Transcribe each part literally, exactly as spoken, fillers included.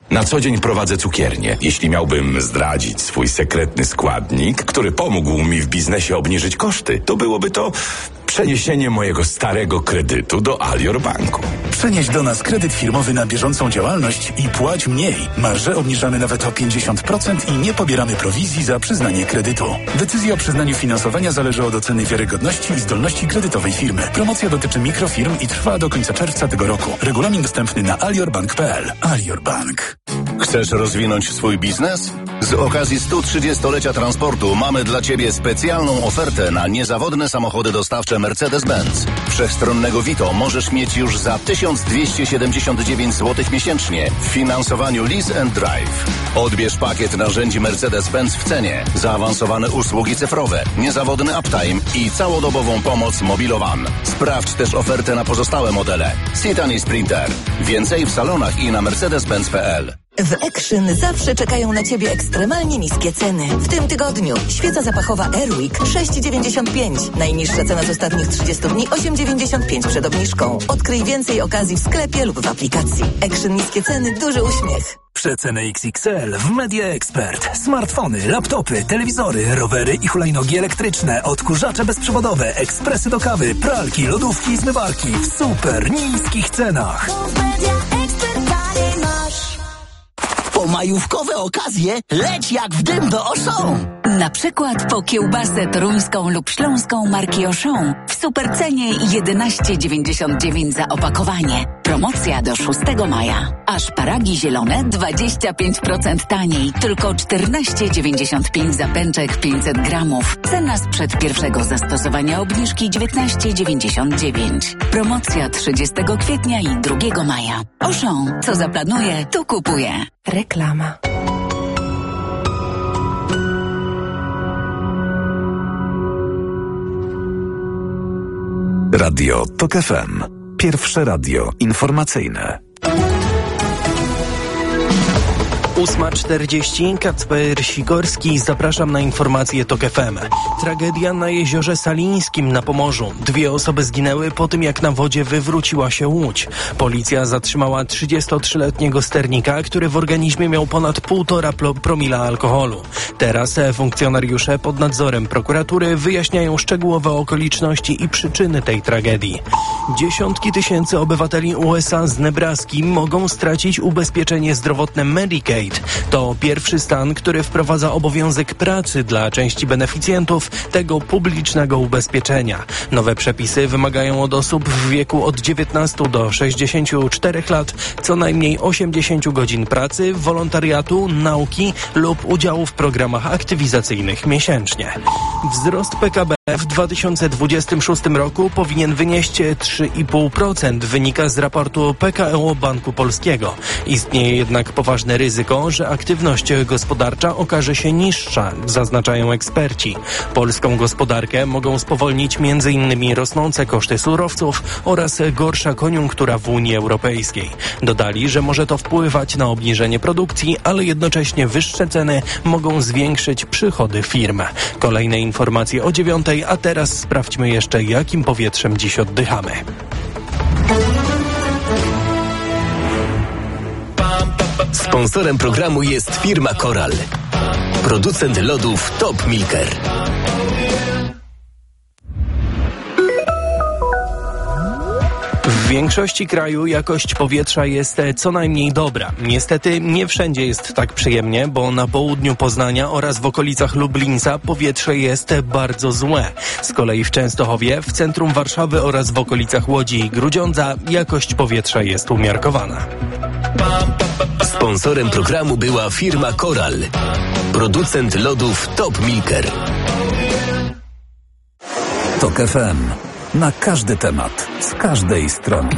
Na co dzień prowadzę cukiernię. Jeśli miałbym zdradzić swój sekretny składnik, który pomógł mi w biznesie obniżyć koszty, to byłoby to przeniesienie mojego starego kredytu do Alior Banku. Przenieś do nas kredyt firmowy na bieżącą działalność i płać mniej. Marże obniżamy nawet o pięćdziesiąt procent i nie pobieramy prowizji za przyznanie kredytu. Decyzja o przyznaniu finansowania zależy od oceny wiarygodności i zdolności kredytowej firmy. Promocja dotyczy mikrofirm i trwa do końca czerwca tego roku. Regulamin dostępny na aliorbank kropka p l. Alior Bank. Chcesz rozwinąć swój biznes? Z okazji stu trzydziestolecia transportu mamy dla Ciebie specjalną ofertę na niezawodne samochody dostawcze Mercedes-Benz. Wszechstronnego Vito możesz mieć już za tysiąc dwieście siedemdziesiąt dziewięć złotych miesięcznie w finansowaniu Lease and Drive. Odbierz pakiet narzędzi Mercedes-Benz w cenie, zaawansowane usługi cyfrowe, niezawodny uptime i całodobową pomoc Mobilowan. Sprawdź też ofertę na pozostałe modele. Citan i Sprinter. Więcej w salonach i na mercedes benz kropka p l. W Action zawsze czekają na Ciebie ekstremalnie niskie ceny. W tym tygodniu świeca zapachowa Airwick sześć dziewięćdziesiąt pięć. Najniższa cena z ostatnich trzydziestu dni osiem dziewięćdziesiąt pięć przed obniżką. Odkryj więcej okazji w sklepie lub w aplikacji. Action niskie ceny, duży uśmiech. Przeceny X X L w Media Expert. Smartfony, laptopy, telewizory, rowery i hulajnogi elektryczne, odkurzacze bezprzewodowe, ekspresy do kawy, pralki, lodówki i zmywarki w super niskich cenach. Po majówkowe okazje leć jak w dym do Auchan. Na przykład po kiełbasę toruńską lub śląską marki Auchan w supercenie jedenaście dziewięćdziesiąt dziewięć za opakowanie. Promocja do szóstego maja. A szparagi zielone dwadzieścia pięć procent taniej, tylko czternaście dziewięćdziesiąt pięć za pęczek pięćset gramów. Cena sprzed pierwszego zastosowania obniżki dziewiętnaście dziewięćdziesiąt dziewięć. Promocja trzydziestego kwietnia i drugiego maja. Auchan, co zaplanuje, to kupuje. Reklama. Radio Tok F M. Pierwsze radio informacyjne. ósma czterdzieści, Kacper Sikorski, zapraszam na informacje Tok F M. Tragedia na jeziorze Salińskim na Pomorzu. Dwie osoby zginęły po tym, jak na wodzie wywróciła się łódź. Policja zatrzymała trzydziestotrzyletniego sternika, który w organizmie miał ponad półtora promila alkoholu. Teraz funkcjonariusze pod nadzorem prokuratury wyjaśniają szczegółowe okoliczności i przyczyny tej tragedii. Dziesiątki tysięcy obywateli U S A z Nebraski mogą stracić ubezpieczenie zdrowotne Medicaid. To pierwszy stan, który wprowadza obowiązek pracy dla części beneficjentów tego publicznego ubezpieczenia. Nowe przepisy wymagają od osób w wieku od dziewiętnastu do sześćdziesięciu czterech lat co najmniej osiemdziesiąt godzin pracy, wolontariatu, nauki lub udziału w programach aktywizacyjnych miesięcznie. Wzrost P K B w dwa tysiące dwudziestym szóstym roku powinien wynieść trzy i pół procent, wynika z raportu P K E Banku Polskiego. Istnieje jednak poważne ryzyko, że aktywność gospodarcza okaże się niższa, zaznaczają eksperci. Polską gospodarkę mogą spowolnić między innymi rosnące koszty surowców oraz gorsza koniunktura w Unii Europejskiej. Dodali, że może to wpływać na obniżenie produkcji, ale jednocześnie wyższe ceny mogą zwiększyć przychody firm. Kolejne informacje o dziewiątej, a teraz sprawdźmy jeszcze, jakim powietrzem dziś oddychamy. Sponsorem programu jest firma Coral, producent lodów Top Milker. W większości kraju jakość powietrza jest co najmniej dobra. Niestety nie wszędzie jest tak przyjemnie, bo na południu Poznania oraz w okolicach Lublińca powietrze jest bardzo złe. Z kolei w Częstochowie, w centrum Warszawy oraz w okolicach Łodzi i Grudziądza jakość powietrza jest umiarkowana. Sponsorem programu była firma Coral, producent lodów Top Milker. Tok F M. Na każdy temat, z każdej strony.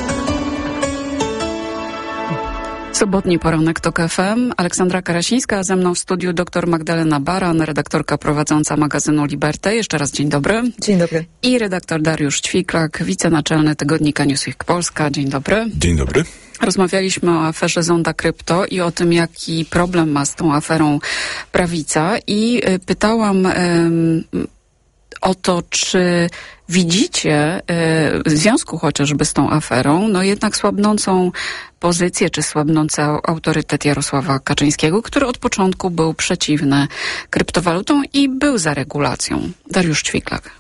Sobotni poranek Tok F M. Aleksandra Karasińska, a ze mną w studiu dr Magdalena Baran, redaktorka prowadząca magazynu Liberty. Jeszcze raz dzień dobry. Dzień dobry. I redaktor Dariusz Ćwiklak, wicenaczelny tygodnika Newsweek Polska. Dzień dobry. Dzień dobry. Rozmawialiśmy o aferze Zonda Krypto i o tym, jaki problem ma z tą aferą prawica. I pytałam... Ym, o to, czy widzicie w związku chociażby z tą aferą, no jednak słabnącą pozycję, czy słabnący autorytet Jarosława Kaczyńskiego, który od początku był przeciwny kryptowalutom i był za regulacją. Dariusz Ćwiklak.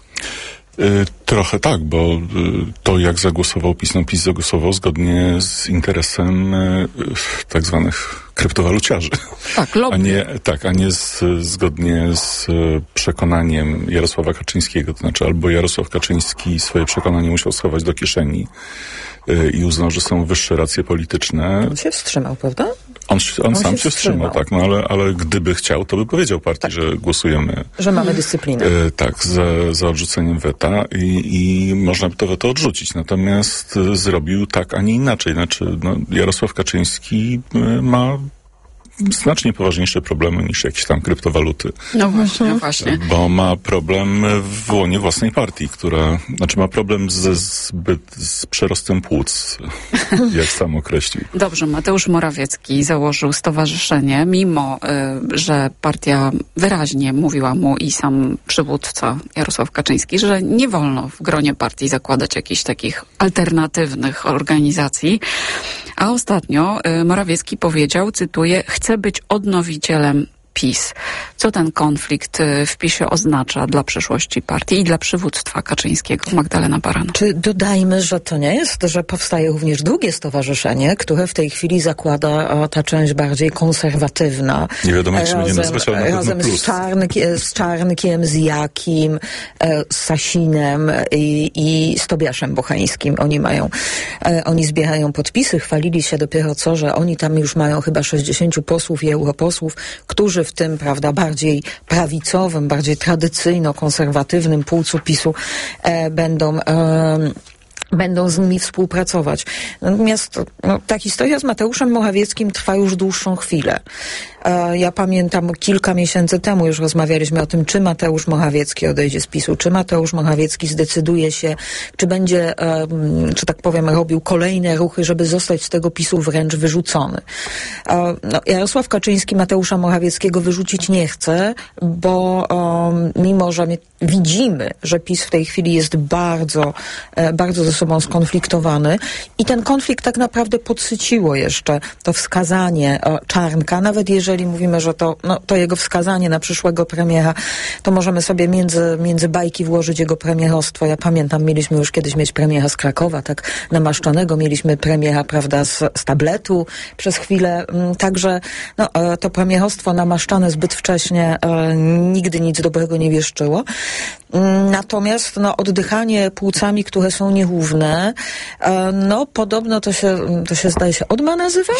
Trochę tak, bo to jak zagłosował PiS, no PiS zagłosował zgodnie z interesem tak zwanych kryptowaluciarzy. Tak, lobby. A nie, tak, a nie z, zgodnie z przekonaniem Jarosława Kaczyńskiego. To znaczy albo Jarosław Kaczyński swoje przekonanie musiał schować do kieszeni i uznał, że są wyższe racje polityczne. On się wstrzymał, prawda? On, on, on sam się, się wstrzymał, wstrzymał, tak, no ale, ale gdyby chciał, to by powiedział partii, tak, że głosujemy. Że mamy dyscyplinę. E, tak, za, za odrzuceniem weta i, i można by to weto odrzucić. Natomiast e, zrobił tak, a nie inaczej. Znaczy, no, Jarosław Kaczyński e, ma znacznie poważniejsze problemy niż jakieś tam kryptowaluty. No właśnie, no właśnie. Bo ma problem w łonie własnej partii, która, znaczy ma problem ze zbyt, z przerostem płuc, jak sam określił. Dobrze, Mateusz Morawiecki założył stowarzyszenie, mimo y, że partia wyraźnie mówiła mu i sam przywódca Jarosław Kaczyński, że nie wolno w gronie partii zakładać jakichś takich alternatywnych organizacji. A ostatnio y, Morawiecki powiedział, cytuję, chcę być odnowicielem PiS. Co ten konflikt w PiSie oznacza dla przyszłości partii i dla przywództwa Kaczyńskiego? Magdalena Baran. Czy dodajmy, że to nie jest, że powstaje również drugie stowarzyszenie, które w tej chwili zakłada ta część bardziej konserwatywna. Nie wiadomo, jak się razem, będzie nazywać, ale razem z, Czarnkiem, z Czarnkiem, z Jakim, z Sasinem i, i z Tobiaszem Bochańskim. Oni mają, oni zbierają podpisy, chwalili się dopiero co, że oni tam już mają chyba sześćdziesięciu posłów i europosłów, którzy w tym, prawda, bardziej prawicowym, bardziej tradycyjno-konserwatywnym płucu PiSu e, będą e, będą z nimi współpracować. Natomiast no, ta historia z Mateuszem Morawieckim trwa już dłuższą chwilę. E, ja pamiętam, kilka miesięcy temu już rozmawialiśmy o tym, czy Mateusz Morawiecki odejdzie z PiSu, czy Mateusz Morawiecki zdecyduje się, czy będzie, e, czy tak powiem, robił kolejne ruchy, żeby zostać z tego PiSu wręcz wyrzucony. E, no, Jarosław Kaczyński Mateusza Morawieckiego wyrzucić nie chce, bo e, mimo, że my widzimy, że PiS w tej chwili jest bardzo, e, bardzo ze sobą skonfliktowany i ten konflikt tak naprawdę podsyciło jeszcze to wskazanie e, Czarnka, nawet jeżeli mówimy, że to, no, to jego wskazanie na przyszłego premiera, to możemy sobie między, między bajki włożyć jego premierostwo. Ja pamiętam, mieliśmy już kiedyś mieć premiera z Krakowa, tak namaszczonego, mieliśmy premiera, prawda, z, z tabletu przez chwilę, także no, e, to premierostwo namaszczane zbyt wcześnie e, nigdy nic dobrego nie wieszczyło. Natomiast no, oddychanie płucami, które są nierówne, e, no podobno to się, to się zdaje się Odma nazywa.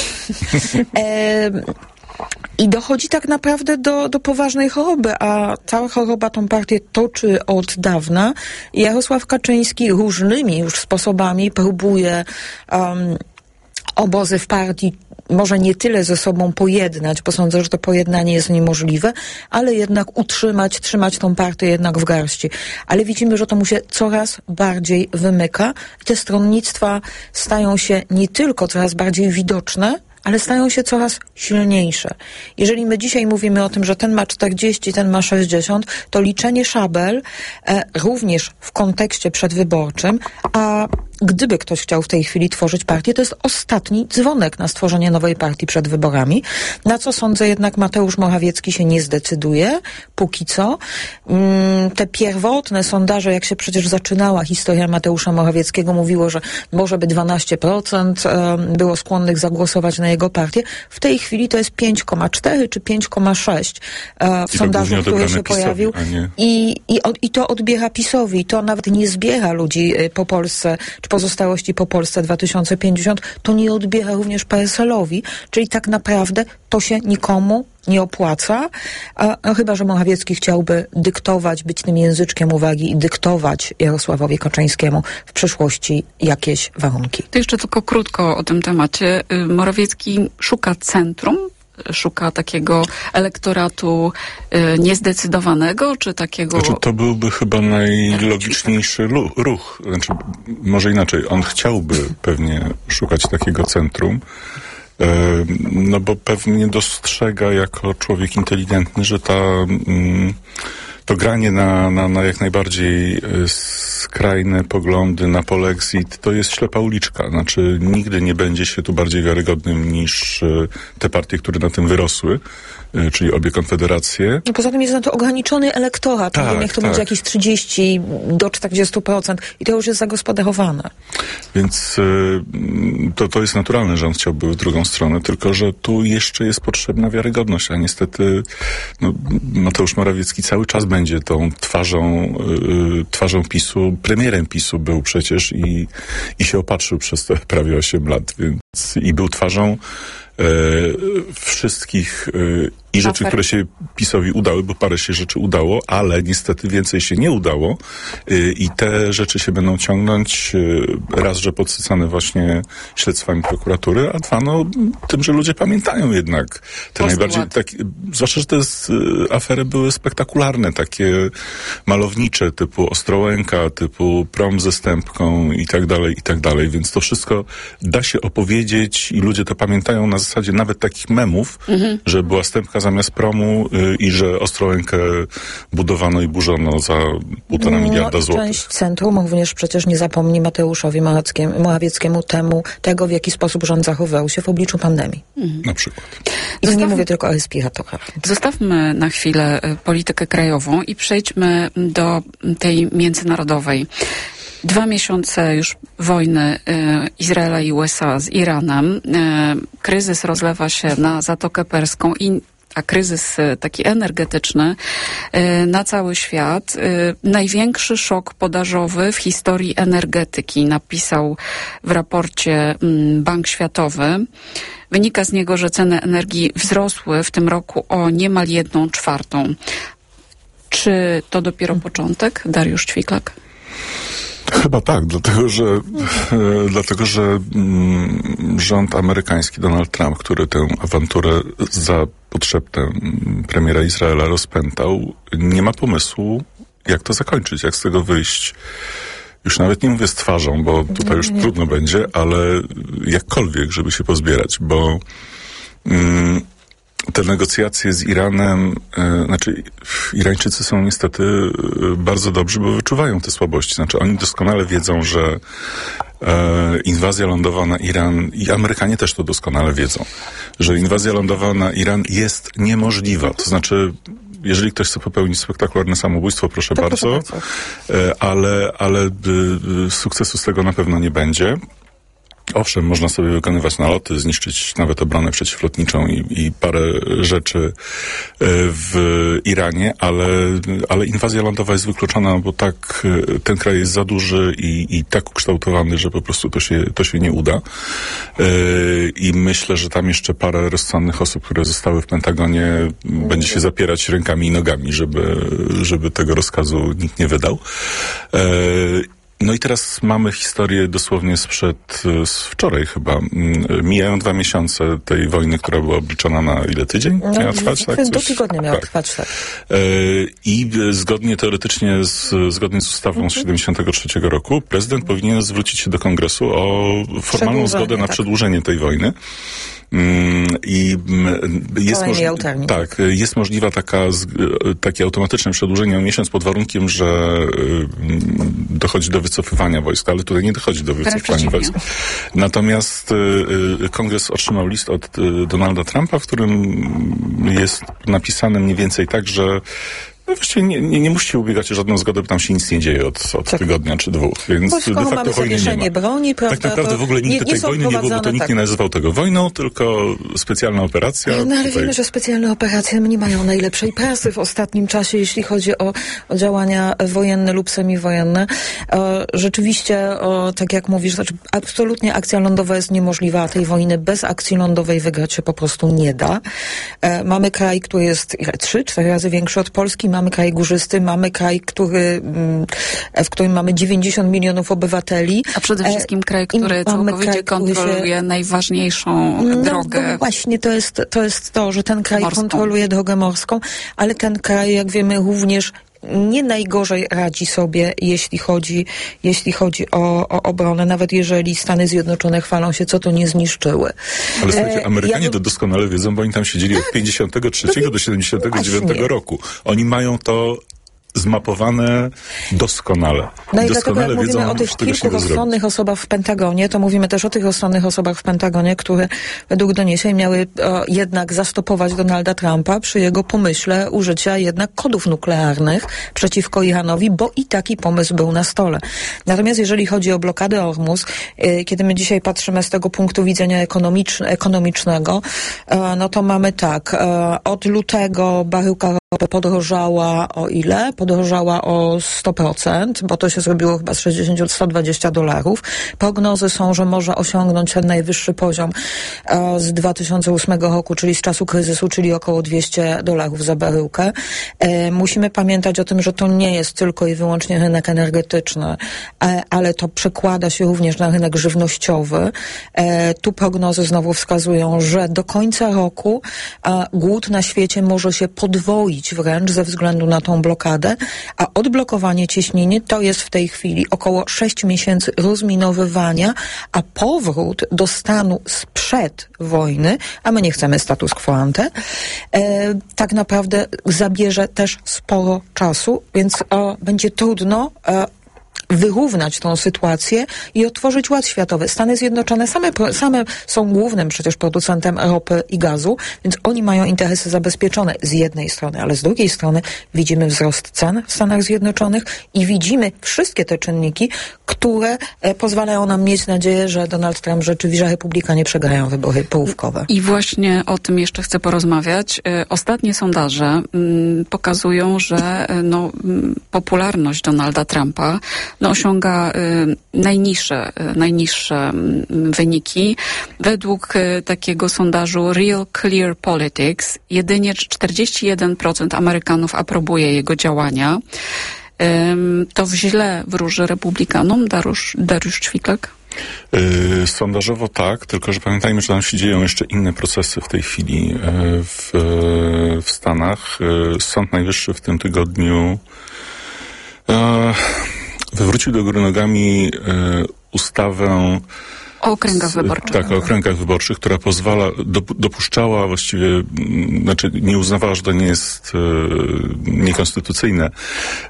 E, I dochodzi tak naprawdę do, do poważnej choroby, a ta choroba tą partię toczy od dawna. Jarosław Kaczyński różnymi już sposobami próbuje um, obozy w partii może nie tyle ze sobą pojednać, bo sądzę, że to pojednanie jest niemożliwe, ale jednak utrzymać, trzymać tą partię jednak w garści. Ale widzimy, że to mu się coraz bardziej wymyka i te stronnictwa stają się nie tylko coraz bardziej widoczne, ale stają się coraz silniejsze. Jeżeli my dzisiaj mówimy o tym, że ten ma czterdzieści, ten ma sześćdziesiąt, to liczenie szabel e, również w kontekście przedwyborczym, a gdyby ktoś chciał w tej chwili tworzyć partię, to jest ostatni dzwonek na stworzenie nowej partii przed wyborami, na co sądzę jednak Mateusz Morawiecki się nie zdecyduje, póki co. Mm, te pierwotne sondaże, jak się przecież zaczynała historia Mateusza Morawieckiego, mówiło, że może by dwanaście procent e, było skłonnych zagłosować na jego partię. W tej chwili to jest pięć przecinek cztery czy pięć przecinek sześć e, w sondażu, który się pojawił. I, i, od, I to odbiera PiS-owi. To nawet nie zbiera ludzi y, po Polsce, czy pozostałości po Polsce dwa tysiące pięćdziesiąt. To nie odbiera również P S L-owi. Czyli tak naprawdę to się nikomu nie opłaca, a, a chyba że Morawiecki chciałby dyktować, być tym języczkiem uwagi i dyktować Jarosławowi Kaczyńskiemu w przyszłości jakieś warunki. To jeszcze tylko krótko o tym temacie. Morawiecki szuka centrum, szuka takiego elektoratu y, niezdecydowanego, czy takiego... Znaczy, to byłby chyba najlogiczniejszy ruch. Znaczy, może inaczej, on chciałby pewnie szukać takiego centrum, no bo pewnie dostrzega jako człowiek inteligentny, że ta, to granie na, na, na jak najbardziej y, skrajne poglądy, na polexit, to jest ślepa uliczka. Znaczy nigdy nie będzie się tu bardziej wiarygodnym niż y, te partie, które na tym wyrosły, y, czyli obie konfederacje. I poza tym jest na to ograniczony elektorat. Tak, nie wiem, jak to tak. będzie jakieś trzydzieści do czterdziestu procent i to już jest zagospodarowane. Więc y, to, to jest naturalne, że on chciałby w drugą stronę, tylko że tu jeszcze jest potrzebna wiarygodność, a niestety no, Mateusz Morawiecki cały czas będzie tą twarzą, y, twarzą PiSu, premierem PiSu był przecież i, i się opatrzył przez te prawie osiem lat, więc i był twarzą e, wszystkich e, i rzeczy, które się PiSowi udały, bo parę się rzeczy udało, ale niestety więcej się nie udało y, i te rzeczy się będą ciągnąć y, raz, że podsycane właśnie śledztwami prokuratury, a dwa, no tym, że ludzie pamiętają jednak te Postulat. najbardziej, tak, zwłaszcza, że te z, y, afery były spektakularne, takie malownicze, typu Ostrołęka, typu prom ze Stępką i tak dalej, i tak dalej, więc to wszystko da się opowiedzieć i ludzie to pamiętają na zasadzie nawet takich memów, mhm. że była Stępka zamiast promu y, i że Ostrołękę budowano i burzono za półtora no, miliarda złotych. Część centrum również przecież nie zapomni Mateuszowi Morawieckiemu, Morawieckiemu temu, tego, w jaki sposób rząd zachowywał się w obliczu pandemii. Mhm. Na przykład. I Zostaw... nie mówię tylko o respiratorach. Zostawmy na chwilę politykę krajową i przejdźmy do tej międzynarodowej. Dwa miesiące już wojny y, Izraela i U S A z Iranem. Y, kryzys rozlewa się na Zatokę Perską i a kryzys y, taki energetyczny y, na cały świat. Y, największy szok podażowy w historii energetyki, napisał w raporcie y, Bank Światowy. Wynika z niego, że ceny energii wzrosły w tym roku o niemal jedną czwartą. Czy to dopiero początek? Dariusz Ćwiklak. Chyba tak, dlatego że, e, dlatego, że mm, rząd amerykański, Donald Trump, który tę awanturę za podszeptem premiera Izraela rozpętał, nie ma pomysłu, jak to zakończyć, jak z tego wyjść. Już nawet nie mówię z twarzą, bo tutaj już trudno będzie, ale jakkolwiek, żeby się pozbierać, bo mm, te negocjacje z Iranem, e, znaczy Irańczycy są niestety e, bardzo dobrzy, bo wyczuwają te słabości. Znaczy oni doskonale wiedzą, że e, inwazja lądowa na Iran, i Amerykanie też to doskonale wiedzą, że inwazja lądowa na Iran jest niemożliwa. To znaczy, jeżeli ktoś chce popełnić spektakularne samobójstwo, proszę to bardzo, proszę bardzo. E, ale, ale y, y, sukcesu z tego na pewno nie będzie. Owszem, można sobie wykonywać naloty, zniszczyć nawet obronę przeciwlotniczą i, i parę rzeczy w Iranie, ale, ale inwazja lądowa jest wykluczona, bo tak ten kraj jest za duży i, i tak ukształtowany, że po prostu to się, to się nie uda. I myślę, że tam jeszcze parę rozsądnych osób, które zostały w Pentagonie, będzie się zapierać rękami i nogami, żeby, żeby tego rozkazu nikt nie wydał. No i teraz mamy historię dosłownie sprzed, z wczoraj chyba. Mijają dwa miesiące tej wojny, która była obliczona na ile? Tydzień? No, miała trwać? Tak? Do tygodnia miała tak. trwać, tak. I zgodnie teoretycznie, z, zgodnie z ustawą z siedemdziesiątego trzeciego roku, prezydent powinien zwrócić się do Kongresu o formalną zgodę na tak. przedłużenie tej wojny. I jest, moż- tak, jest możliwa taka, takie automatyczne przedłużenie o miesiąc pod warunkiem, że dochodzi do wycofywania wojsk, ale tutaj nie dochodzi do wycofywania wojsk. Natomiast Kongres otrzymał list od Donalda Trumpa, w którym jest napisane mniej więcej tak, że no właściwie nie, nie, nie musicie ubiegać o żadną zgodę, bo tam się nic nie dzieje od, od tak. tygodnia czy dwóch, więc bo de facto wojny nie ma. Broni, prawda, tak naprawdę w ogóle nigdy nie, tej wojny nie było, bo to nikt tak. nie nazywał tego wojną, tylko specjalna operacja. No ale tutaj... wiemy, że specjalne operacje nie mają najlepszej prasy w ostatnim czasie, jeśli chodzi o, o działania wojenne lub semiwojenne. E, rzeczywiście, o, tak jak mówisz, znaczy absolutnie akcja lądowa jest niemożliwa, a tej wojny bez akcji lądowej wygrać się po prostu nie da. E, mamy kraj, który jest trzy, cztery razy większy od Polski, mamy kraj górzysty, mamy kraj, który, w którym mamy dziewięćdziesiąt milionów obywateli. A przede wszystkim kraj, który całkowicie kraj, kontroluje się... najważniejszą no, drogę. No właśnie, to jest, to jest to, że ten kraj morską. kontroluje drogę morską, ale ten kraj, jak wiemy, również nie najgorzej radzi sobie, jeśli chodzi, jeśli chodzi o, o obronę, nawet jeżeli Stany Zjednoczone chwalą się, co to nie zniszczyły. Ale słuchajcie, Amerykanie ja... to doskonale wiedzą, bo oni tam siedzieli od pięćdziesiątego trzeciego do siedemdziesiątego dziewiątego roku. Oni mają to zmapowane doskonale. No i doskonale dlatego jak wiedzą, mówimy o tych kilku rozsądnych osobach w Pentagonie, to mówimy też o tych rozsądnych osobach w Pentagonie, które według doniesień miały o, jednak zastopować Donalda Trumpa przy jego pomyśle użycia jednak kodów nuklearnych przeciwko Iranowi, bo i taki pomysł był na stole. Natomiast jeżeli chodzi o blokadę Ormus, y, kiedy my dzisiaj patrzymy z tego punktu widzenia ekonomicz- ekonomicznego, y, no to mamy tak, y, od lutego baryłka ropy podrożała o ile? Podrożała o sto procent, bo to się zrobiło chyba z sześćdziesiąt do stu dwudziestu dolarów. Prognozy są, że może osiągnąć ten najwyższy poziom e, z dwa tysiące ósmego roku, czyli z czasu kryzysu, czyli około dwieście dolarów za baryłkę. E, musimy pamiętać o tym, że to nie jest tylko i wyłącznie rynek energetyczny, e, ale to przekłada się również na rynek żywnościowy. E, tu prognozy znowu wskazują, że do końca roku e, głód na świecie może się podwoić wręcz ze względu na tą blokadę, a odblokowanie cieśniny to jest w tej chwili około sześć miesięcy rozminowywania, a powrót do stanu sprzed wojny, a my nie chcemy status quo ante, e, tak naprawdę zabierze też sporo czasu, więc e, będzie trudno e, wyrównać tą sytuację i otworzyć ład światowy. Stany Zjednoczone same, same są głównym przecież producentem ropy i gazu, więc oni mają interesy zabezpieczone z jednej strony, ale z drugiej strony widzimy wzrost cen w Stanach Zjednoczonych i widzimy wszystkie te czynniki, które e, pozwalają nam mieć nadzieję, że Donald Trump rzeczywiście, że Republikanie przegrają wybory połówkowe. I właśnie o tym jeszcze chcę porozmawiać. E, ostatnie sondaże m, pokazują, że e, no, m, popularność Donalda Trumpa no, osiąga y, najniższe, y, najniższe y, wyniki. Według y, takiego sondażu Real Clear Politics jedynie czterdzieści jeden procent Amerykanów aprobuje jego działania. Y, to źle wróży republikanom. Dariusz, Dariusz Ćwiklak? Yy, sondażowo tak, tylko że pamiętajmy, że tam się dzieją jeszcze inne procesy w tej chwili yy, w, yy, w Stanach. Yy, Sąd Najwyższy w tym tygodniu yy, wywrócił do góry nogami e, ustawę o okręgach wyborczych. Tak, o okręgach wyborczych, która pozwala, dopuszczała właściwie, znaczy nie uznawała, że to nie jest e, niekonstytucyjne, e,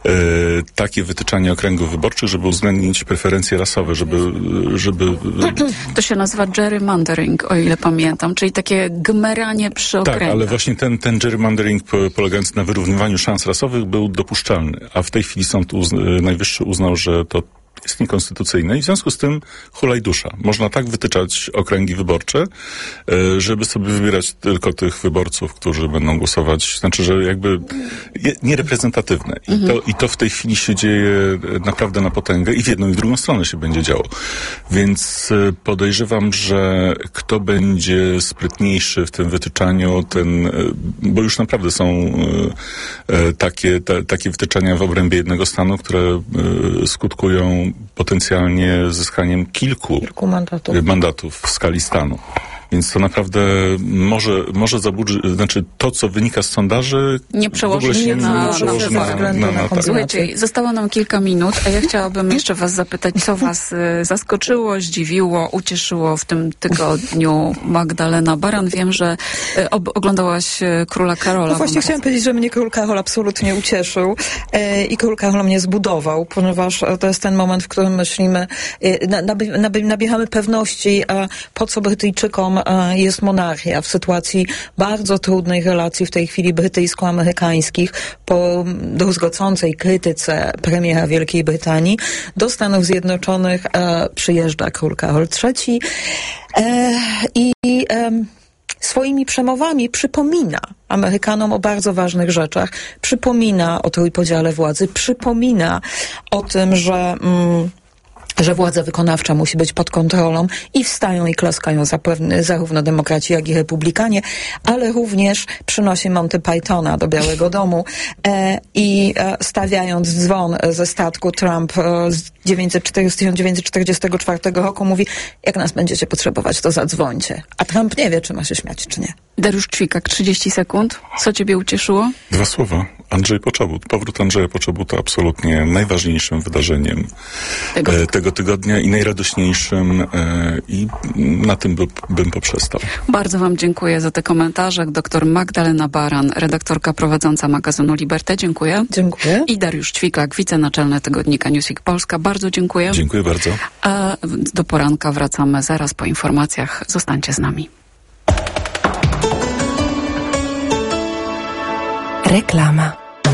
takie wytyczanie okręgów wyborczych, żeby uwzględnić preferencje rasowe, żeby, żeby... To się nazywa gerrymandering, o ile pamiętam, czyli takie gmeranie przy okręgach. Tak, ale właśnie ten, ten gerrymandering polegający na wyrównywaniu szans rasowych był dopuszczalny, a w tej chwili Sąd uzna, Najwyższy uznał, że to jest niekonstytucyjne i w związku z tym hulaj dusza. Można tak wytyczać okręgi wyborcze, żeby sobie wybierać tylko tych wyborców, którzy będą głosować, znaczy, że jakby niereprezentatywne. I, mhm. to, I to w tej chwili się dzieje naprawdę na potęgę i w jedną i w drugą stronę się będzie działo. Więc podejrzewam, że kto będzie sprytniejszy w tym wytyczaniu, ten, bo już naprawdę są takie, ta, takie wytyczania w obrębie jednego stanu, które skutkują potencjalnie zyskaniem kilku, kilku mandatów. mandatów w skali stanu. Więc to naprawdę może, może zaburzy, znaczy to, co wynika z sondaży, nie przełoży się na, na, na, na, na, na tak. Słuchajcie, zostało nam kilka minut, a ja chciałabym jeszcze was zapytać, co was y, zaskoczyło, zdziwiło, ucieszyło w tym tygodniu. Magdalena Baran, wiem, że y, ob, oglądałaś y, Króla Karola. No właśnie chciałam powiedzieć, że mnie Król Karol absolutnie ucieszył y, i Król Karol mnie zbudował, ponieważ to jest ten moment, w którym myślimy, y, naby, naby, nabieramy pewności, a po co Brytyjczykom jest monarchia w sytuacji bardzo trudnej relacji w tej chwili brytyjsko-amerykańskich po druzgocącej krytyce premiera Wielkiej Brytanii. Do Stanów Zjednoczonych e, przyjeżdża Król Karol trzeci e, i e, swoimi przemowami przypomina Amerykanom o bardzo ważnych rzeczach, przypomina o trójpodziale władzy, przypomina o tym, że mm, że władza wykonawcza musi być pod kontrolą i wstają i klaskają zapewne zarówno demokraci, jak i republikanie, ale również przynosi Monty Pythona do Białego Domu e, i e, stawiając dzwon ze statku Trump e, z tysiąc dziewięćset czterdziestego czwartego roku mówi, jak nas będziecie potrzebować, to zadzwońcie. A Trump nie wie, czy ma się śmiać, czy nie. Dariusz Ćwikak, trzydzieści sekund. Co ciebie ucieszyło? Dwa słowa. Andrzej Poczobut. Powrót Andrzeja Poczobuta absolutnie najważniejszym wydarzeniem tego, e, tego tygodnia i najradośniejszym e, i na tym by, bym poprzestał. Bardzo wam dziękuję za te komentarze. Doktor Magdalena Baran, redaktorka prowadząca magazynu Liberté. Dziękuję. Dziękuję. I Dariusz Ćwikak, wicenaczelny tygodnika Newsweek Polska. Bardzo dziękuję. Dziękuję bardzo. A do poranka wracamy zaraz po informacjach. Zostańcie z nami. Reklama.